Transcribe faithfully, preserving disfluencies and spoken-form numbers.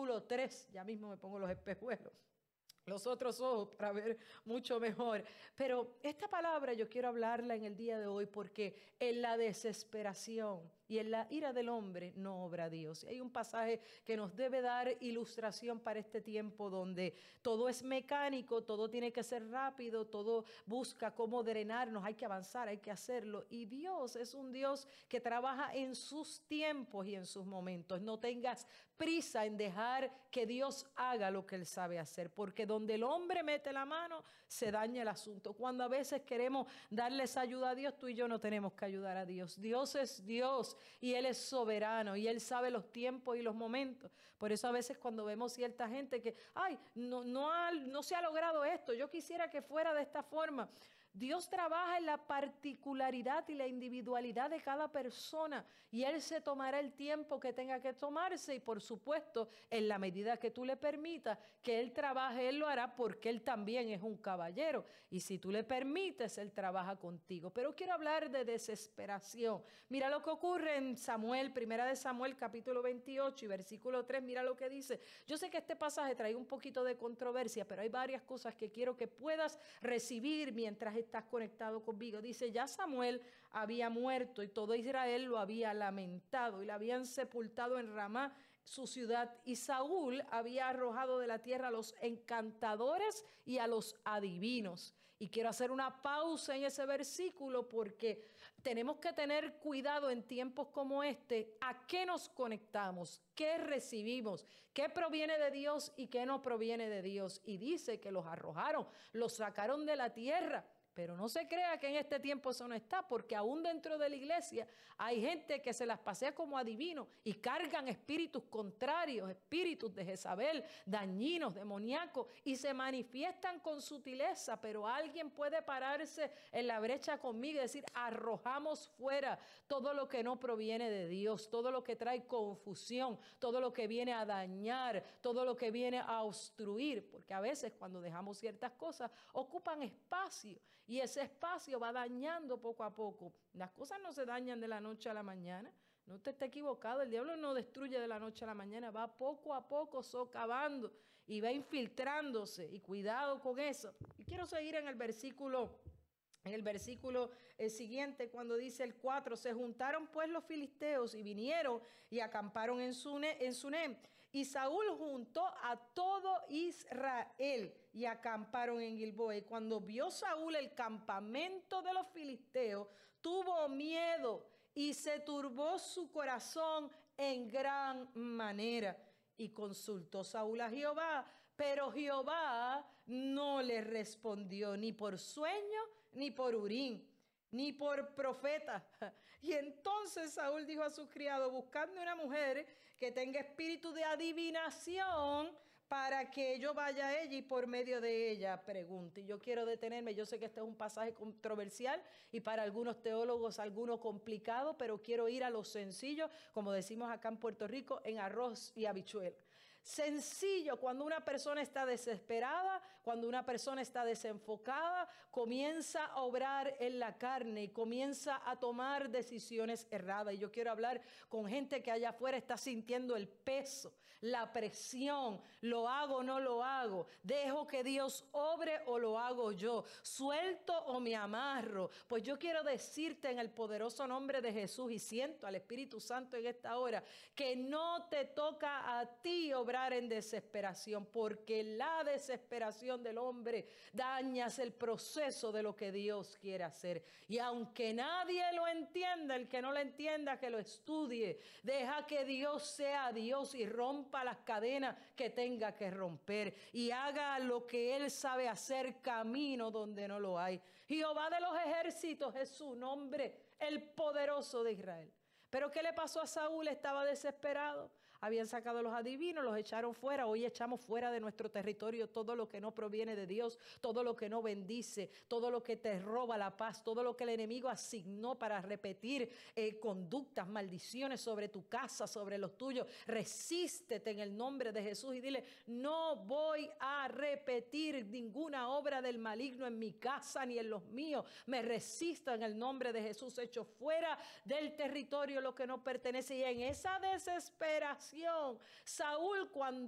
versículo tres, ya mismo me pongo los espejuelos, los otros ojos para ver mucho mejor. Pero esta palabra yo quiero hablarla en el día de hoy porque en la desesperación y en la ira del hombre no obra Dios. Y hay un pasaje que nos debe dar ilustración para este tiempo donde todo es mecánico, todo tiene que ser rápido, todo busca cómo drenarnos, hay que avanzar, hay que hacerlo. Y Dios es un Dios que trabaja en sus tiempos y en sus momentos. No tengas prisa en dejar que Dios haga lo que Él sabe hacer, porque donde el hombre mete la mano, se daña el asunto. Cuando a veces queremos darles ayuda a Dios, tú y yo no tenemos que ayudar a Dios. Dios es Dios y Él es soberano y Él sabe los tiempos y los momentos. Por eso a veces cuando vemos cierta gente que, ay, no, no, ha, no se ha logrado esto, yo quisiera que fuera de esta forma. Dios trabaja en la particularidad y la individualidad de cada persona y Él se tomará el tiempo que tenga que tomarse y por supuesto en la medida que tú le permitas que Él trabaje, Él lo hará porque Él también es un caballero y si tú le permites Él trabaja contigo. Pero quiero hablar de desesperación. Mira lo que ocurre en Samuel, primera de Samuel capítulo veintiocho y versículo tres, mira lo que dice. Yo sé que este pasaje trae un poquito de controversia, pero hay varias cosas que quiero que puedas recibir mientras estás conectado conmigo. Dice, ya Samuel había muerto y todo Israel lo había lamentado y lo habían sepultado en Ramá, su ciudad, y Saúl había arrojado de la tierra a los encantadores y a los adivinos. Y quiero hacer una pausa en ese versículo porque tenemos que tener cuidado en tiempos como este. ¿A qué nos conectamos? ¿Qué recibimos? ¿Qué proviene de Dios y qué no proviene de Dios? Y dice que los arrojaron, los sacaron de la tierra. Pero no se crea que en este tiempo eso no está, porque aún dentro de la iglesia hay gente que se las pasea como adivinos y cargan espíritus contrarios, espíritus de Jezabel, dañinos, demoníacos, y se manifiestan con sutileza, pero alguien puede pararse en la brecha conmigo y decir, arrojamos fuera todo lo que no proviene de Dios, todo lo que trae confusión, todo lo que viene a dañar, todo lo que viene a obstruir, porque a veces cuando dejamos ciertas cosas ocupan espacio. Y ese espacio va dañando poco a poco. Las cosas no se dañan de la noche a la mañana. No te estés equivocado. El diablo no destruye de la noche a la mañana. Va poco a poco socavando y va infiltrándose. Y cuidado con eso. Y quiero seguir en el versículo En el versículo eh, siguiente, cuando dice el cuatro, se juntaron pues los filisteos y vinieron y acamparon en Sune, en Sunem. Y Saúl juntó a todo Israel y acamparon en Gilboa. Y cuando vio Saúl el campamento de los filisteos, tuvo miedo y se turbó su corazón en gran manera. Y consultó Saúl a Jehová, pero Jehová no le respondió ni por sueño, ni por Urim, ni por profeta. Y entonces Saúl dijo a sus criados, buscadme una mujer que tenga espíritu de adivinación para que yo vaya a ella y por medio de ella pregunte. Y yo quiero detenerme, yo sé que este es un pasaje controversial y para algunos teólogos alguno complicado, pero quiero ir a lo sencillo, como decimos acá en Puerto Rico, en arroz y habichuela. Sencillo, cuando una persona está desesperada, cuando una persona está desenfocada, comienza a obrar en la carne y comienza a tomar decisiones erradas. Y yo quiero hablar con gente que allá afuera está sintiendo el peso, la presión, lo hago o no lo hago, dejo que Dios obre o lo hago yo, suelto o me amarro. Pues yo quiero decirte en el poderoso nombre de Jesús y siento al Espíritu Santo en esta hora que no te toca a ti obrar en desesperación, porque la desesperación del hombre dañas el proceso de lo que Dios quiere hacer. Y aunque nadie lo entienda, el que no lo entienda, que lo estudie. Deja que Dios sea Dios y rompa las cadenas que tenga que romper y haga lo que Él sabe hacer, camino donde no lo hay. Jehová de los ejércitos es su nombre, el poderoso de Israel. Pero ¿qué le pasó a Saúl? Estaba desesperado. Habían sacado a los adivinos, los echaron fuera. Hoy echamos fuera de nuestro territorio todo lo que no proviene de Dios, todo lo que no bendice, todo lo que te roba la paz, todo lo que el enemigo asignó para repetir eh, conductas, maldiciones sobre tu casa, sobre los tuyos. Resístete en el nombre de Jesús y dile, no voy a repetir ninguna obra del maligno en mi casa ni en los míos. Me resisto en el nombre de Jesús, hecho fuera del territorio lo que no pertenece. Y en esa desesperación, Saúl, cuando